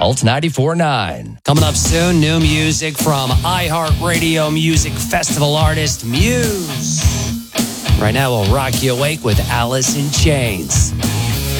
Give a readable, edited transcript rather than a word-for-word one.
Alt 94.9. Coming up soon, new music from iHeartRadio Music Festival artist Muse. Right now, we'll rock you awake with Alice in Chains.